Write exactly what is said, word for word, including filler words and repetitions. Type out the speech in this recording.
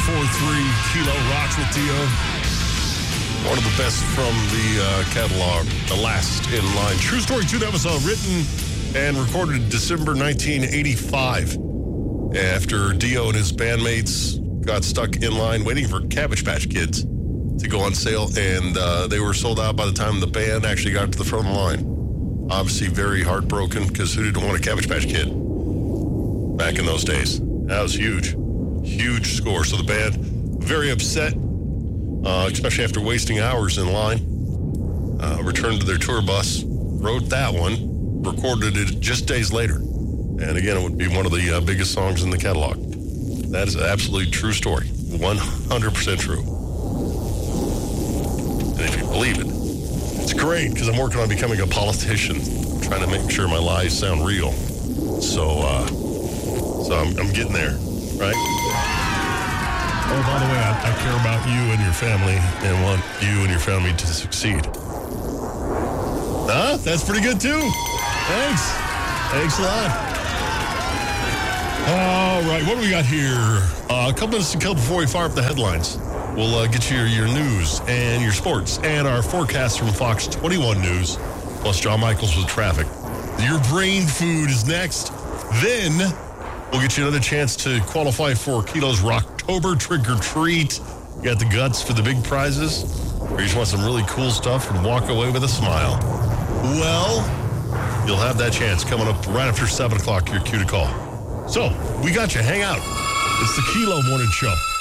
four three, Kilo rocks with Dio. One of the best from the uh, catalog, The Last in Line. True story, too. That was uh, written and recorded December nineteen eighty-five after Dio and his bandmates got stuck in line waiting for Cabbage Patch Kids to go on sale, and uh, they were sold out by the time the band actually got to the front of the line. Obviously very heartbroken, because who didn't want a Cabbage Patch Kid back in those days? That was huge. Huge score. So the band, very upset, uh, especially after wasting hours in line, uh, returned to their tour bus, wrote that one, recorded it just days later. And again, it would be one of the uh, biggest songs in the catalog. That is an absolutely true story. one hundred percent true. And if you believe it, it's great, because I'm working on becoming a politician, trying to make sure my lies sound real. So, uh, so I'm, I'm getting there, right? Oh, by the way, I, I care about you and your family and want you and your family to succeed. Huh? That's pretty good, too. Thanks. Thanks a lot. All right, what do we got here? Uh, a couple minutes to kill before we fire up the headlines. We'll uh, get you your, your news and your sports and our forecast from Fox twenty-one News, plus John Michaels with traffic. Your brain food is next. Then we'll get you another chance to qualify for Kilo's Rocktober Trick or Treat. You got the guts for the big prizes, or you just want some really cool stuff and walk away with a smile. Well, you'll have that chance coming up right after seven o'clock. Your cue to call. So, we got you. Hang out. It's the Kilo Morning Show.